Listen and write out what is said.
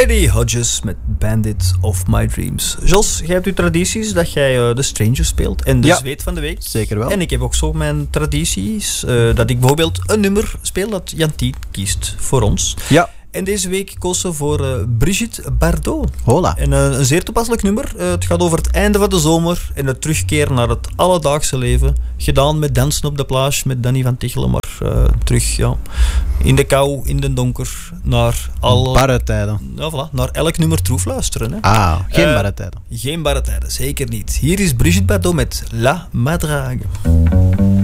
Kenny Hodges met Bandit of My Dreams. Jos, jij hebt uw tradities dat jij de Stranger speelt en de zweet van de week. Zeker wel. En ik heb ook zo mijn tradities dat ik bijvoorbeeld een nummer speel dat Jantien kiest voor ons. Ja. En deze week koos ze voor Brigitte Bardot. Hola. En een zeer toepasselijk nummer. Het gaat over het einde van de zomer en het terugkeren naar het alledaagse leven. Gedaan met dansen op de plage met Danny van Tichelen, maar terug in de kou, in de donker, naar alle... Barre tijden. Ja, voilà, naar elk nummer troef luisteren. Hè. Geen barre tijden. Geen barre tijden, zeker niet. Hier is Brigitte Bardot met La Madrague.